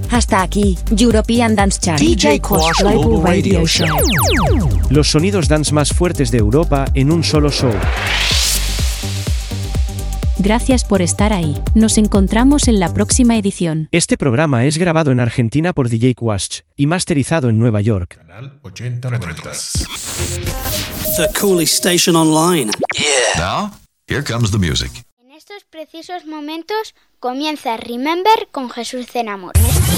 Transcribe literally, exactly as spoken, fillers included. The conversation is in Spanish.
Hasta aquí, European Dance Chart. D J Quash Global Radio Show. Los sonidos dance más fuertes de Europa en un solo show. Gracias por estar ahí. Nos encontramos en la próxima edición. Este programa es grabado en Argentina por D J Quash y masterizado en Nueva York. Canal ochenta noventa. The coolest station online. Yeah. Now, here comes the music. En estos precisos momentos comienza Remember con Jesús Cenamor.